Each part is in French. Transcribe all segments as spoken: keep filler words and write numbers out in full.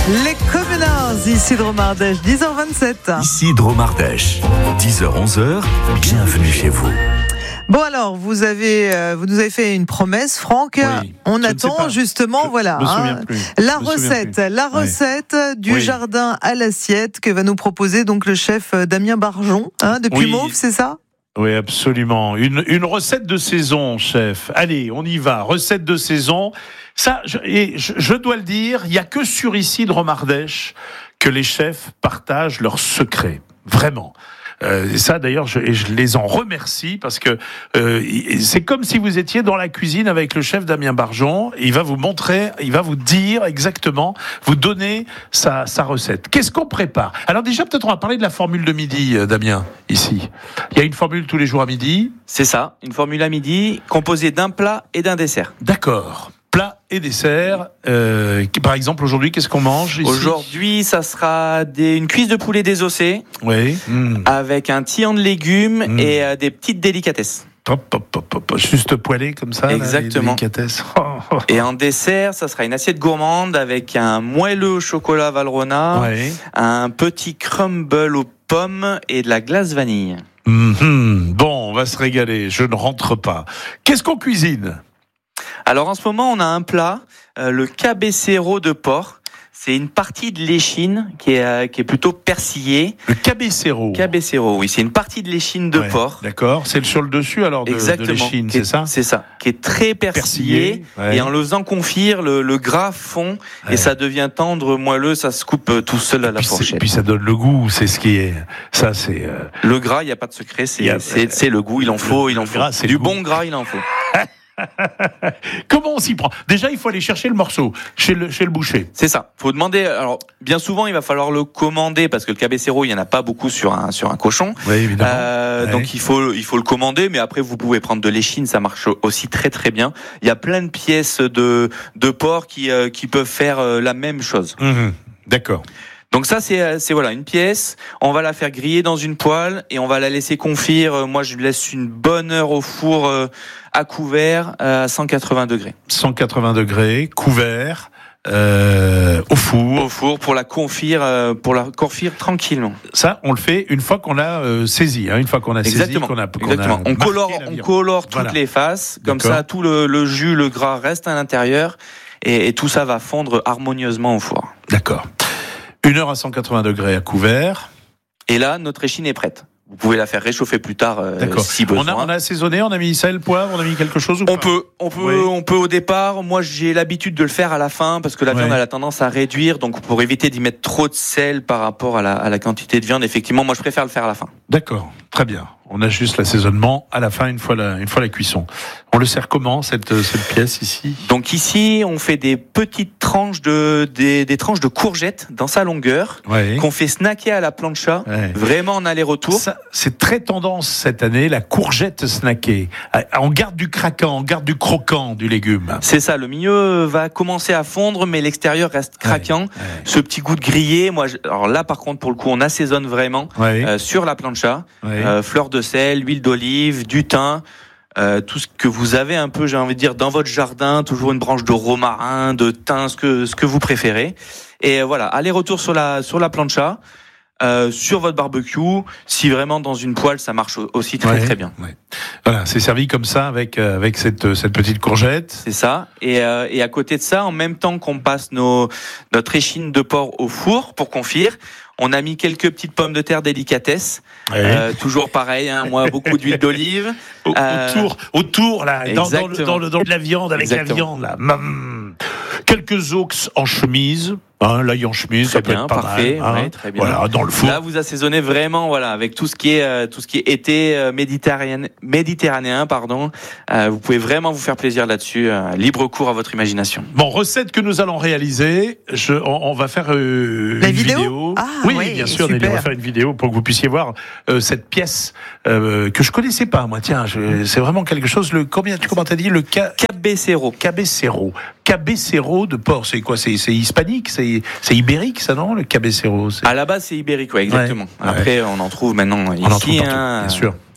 Les Communards, Isidro Mardèche, dix heures vingt-sept. Isidro Mardèche, dix heures onze, bienvenue chez vous. Bon alors, vous avez, euh, vous nous avez fait une promesse, Franck. Oui, on attend justement, je voilà, me souviens hein, plus. la Je me souviens recette, plus. la recette ouais. du oui. jardin à l'assiette que va nous proposer donc le chef Damien Barjon, hein, depuis oui. Mauves, c'est ça ? Oui, absolument. Une, une recette de saison, chef. Allez, on y va. Recette de saison. Ça, je, et je, je dois le dire, il n'y a que sur Isidro Mardèche que les chefs partagent leurs secrets. Vraiment. Euh, et ça, d'ailleurs, je, et je les en remercie parce que euh, c'est comme si vous étiez dans la cuisine avec le chef Damien Barjon. Il va vous montrer, il va vous dire exactement, vous donner sa, sa recette. Qu'est-ce qu'on prépare ? Alors déjà, peut-être on va parler de la formule de midi, euh, Damien, ici. Il y a une formule tous les jours à midi. C'est ça, une formule à midi composée d'un plat et d'un dessert. D'accord. Plat et dessert. Euh, par exemple, aujourd'hui, qu'est-ce qu'on mange ici ? Aujourd'hui, ça sera des, une cuisse de poulet désossée. Oui. Mmh. Avec un tian de légumes mmh. et euh, des petites délicatesses. Hop, hop, hop, hop, juste poêlé comme ça. Exactement. Là, les délicatesses. Et en dessert, ça sera une assiette gourmande avec un moelleux au chocolat Valrhona, ouais. un petit crumble aux pommes et de la glace vanille. Mmh. Bon, on va se régaler. Je ne rentre pas. Qu'est-ce qu'on cuisine ? Alors en ce moment, on a un plat, euh, le cabecero de porc. C'est une partie de l'échine qui est, euh, qui est plutôt persillée. Le cabecero. Cabecero, oui, c'est une partie de l'échine de ouais, porc. D'accord, c'est sur le dessus alors de, Exactement. de l'échine, c'est ça ? C'est ça, qui est très persillé. persillé ouais. Et en le faisant confire, le, le gras fond ouais. et ça devient tendre, moelleux, ça se coupe tout seul à la fourchette. Et puis ça donne le goût, c'est ce qui est. Ça, c'est. Euh... Le gras, il n'y a pas de secret, c'est, a... c'est, c'est le goût, il en faut, le, il en faut. Gras, c'est du bon bon gras, il en faut. Comment on s'y prend ? Déjà, il faut aller chercher le morceau chez le, chez le boucher. C'est ça. Faut demander. Alors, bien souvent, il va falloir le commander parce que le cabecero, il y en a pas beaucoup sur un sur un cochon. Oui, évidemment. Euh, ouais. Donc, il faut il faut le commander. Mais après, vous pouvez prendre de l'échine, ça marche aussi très très bien. Il y a plein de pièces de de porc qui euh, qui peuvent faire euh, la même chose. Mmh, d'accord. Donc ça c'est c'est voilà une pièce, on va la faire griller dans une poêle et on va la laisser confire. Moi je laisse une bonne heure au four euh, à couvert euh, à cent quatre-vingts degrés. cent quatre-vingts degrés, couvert euh, au four. Au four pour la confire euh, pour la confire tranquillement. Ça on le fait une fois qu'on a euh, saisi, hein, une fois qu'on a Exactement. saisi, qu'on a, qu'on Exactement. a on colore on colore toutes voilà. les faces, comme D'accord. ça tout le, le jus, le gras reste à l'intérieur et, et tout ça va fondre harmonieusement au four. D'accord. Une heure à cent quatre-vingts degrés à couvert. Et là, notre échine est prête. Vous pouvez la faire réchauffer plus tard euh, si besoin. On a, on a assaisonné, on a mis sel, poivre, on a mis quelque chose ou pas ? On peut, on peut, oui. on peut au départ. Moi, j'ai l'habitude de le faire à la fin parce que la ouais. viande a la tendance à réduire. Donc, pour éviter d'y mettre trop de sel par rapport à la, à la quantité de viande, effectivement, moi, je préfère le faire à la fin. D'accord, très bien. On a juste l'assaisonnement à la fin, une fois la, une fois la cuisson. On le sert comment, cette, cette pièce ici ? Donc ici, on fait des petites tranches de, des, des tranches de courgettes dans sa longueur, ouais. qu'on fait snacker à la plancha, ouais. vraiment en aller-retour. Ça, c'est très tendance cette année, la courgette snackée. On garde du craquant, on garde du croquant du légume. C'est ça, le milieu va commencer à fondre, mais l'extérieur reste craquant. Ouais. Ouais. Ce petit goût de grillé, moi, je, alors là, par contre, pour le coup, on assaisonne vraiment ouais. euh, sur la plancha, ouais. euh, fleur de de sel, huile d'olive, du thym, euh, tout ce que vous avez un peu, j'ai envie de dire, dans votre jardin, toujours une branche de romarin, de thym, ce que ce que vous préférez. Et voilà, aller-retour sur la sur la plancha, euh, sur votre barbecue. Si vraiment dans une poêle, ça marche aussi très ouais, très bien. Ouais. Voilà, c'est servi comme ça avec euh, avec cette cette petite courgette. C'est ça. Et euh, et à côté de ça, en même temps qu'on passe nos notre échine de porc au four pour confire, on a mis quelques petites pommes de terre délicatesse. Ouais. Euh, toujours pareil, hein, moi, beaucoup d'huile d'olive. Au, euh, autour, autour, là, dans, dans, le, dans, le, dans la viande, avec exactement. La viande, là. Mmh. Quelques ox en chemise. Hein, l'ail en chemise, très ça peut bien, être pas parfait, mal. Hein. Ouais, très bien. Voilà, dans le four. Là, vous assaisonnez vraiment, voilà, avec tout ce qui est, euh, tout ce qui est été euh, méditerranéen, méditerranéen, pardon. Euh, vous pouvez vraiment vous faire plaisir là-dessus. Euh, libre cours à votre imagination. Bon, recette que nous allons réaliser. Je, on, on va faire euh, La une vidéo. vidéo. Ah, oui, oui, bien sûr. super. On va faire une vidéo pour que vous puissiez voir euh, cette pièce euh, que je connaissais pas. Moi, tiens, je, c'est vraiment quelque chose. Le combien tu comment t'as dit le ca... cabecero. Cabecero. Cabecero de porc. C'est quoi ? C'est, c'est hispanique. C'est, c'est ibérique, ça, non ? Le cabecero. C'est... À la base, c'est ibérique, ouais, exactement. Ouais, Après, ouais. on en trouve maintenant on ici. en trouve partout, hein, bien sûr.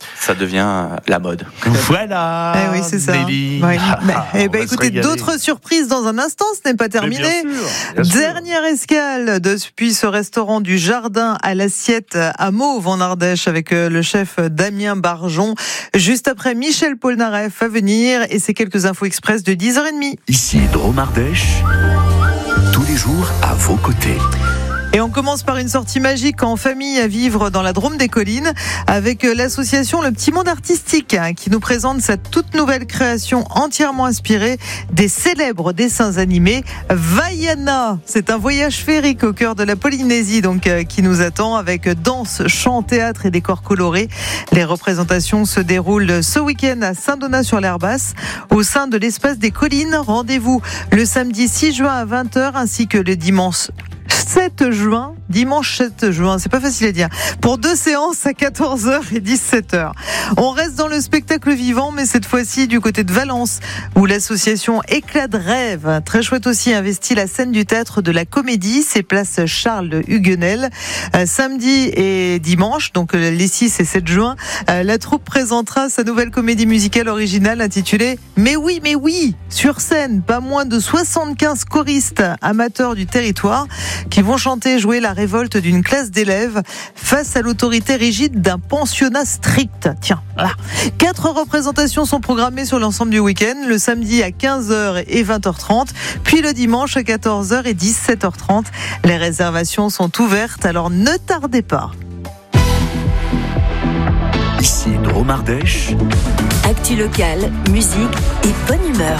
Ça devient la mode. Voilà. Eh oui, c'est ça. Nelly. Ouais. Ah, eh ben, écoutez, d'autres surprises dans un instant, ce n'est pas terminé. Bien sûr, bien Dernière sûr. escale depuis ce restaurant du Jardin à l'assiette à Mauves en Ardèche avec le chef Damien Barjon. Juste après, Michel Polnareff à venir et c'est quelques infos express de dix heures trente. Ici Drôme Ardèche, tous les jours à vos côtés. Et on commence par une sortie magique en famille à vivre dans la Drôme des Collines avec l'association Le Petit Monde Artistique qui nous présente sa toute nouvelle création entièrement inspirée des célèbres dessins animés Vaiana. C'est un voyage féerique au cœur de la Polynésie donc qui nous attend avec danse, chant, théâtre et décors colorés. Les représentations se déroulent ce week-end à Saint-Donat-sur-l'Herbasse au sein de l'espace des Collines. Rendez-vous le samedi six juin à vingt heures ainsi que le dimanche sept juin, dimanche sept juin, c'est pas facile à dire, pour deux séances à quatorze heures et dix-sept heures. On reste dans le spectacle vivant, mais cette fois-ci du côté de Valence, où l'association Éclat de rêve, très chouette aussi, investit la scène du théâtre de la Comédie, c'est place Charles Huguenel. Euh, samedi et dimanche, donc les six et sept juin, euh, la troupe présentera sa nouvelle comédie musicale originale intitulée « Mais oui, mais oui !» Sur scène, pas moins de soixante-quinze choristes amateurs du territoire qui vont chanter et jouer la révolte d'une classe d'élèves face à l'autorité rigide d'un pensionnat strict. Tiens, voilà. Quatre représentations sont programmées sur l'ensemble du week-end, le samedi à quinze heures et vingt heures trente, puis le dimanche à quatorze heures et dix-sept heures trente. Les réservations sont ouvertes, alors ne tardez pas. Ici Drôme Ardèche. Actu locale, musique et bonne humeur.